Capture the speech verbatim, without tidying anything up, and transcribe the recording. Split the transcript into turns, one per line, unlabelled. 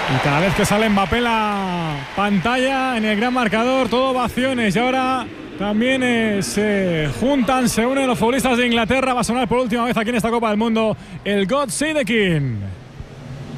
Y cada vez que sale Mbappé en la pantalla, en el gran marcador, todo ovaciones. Y ahora también eh, se juntan, se unen los futbolistas de Inglaterra. Va a sonar por última vez aquí en esta Copa del Mundo el God Save the King.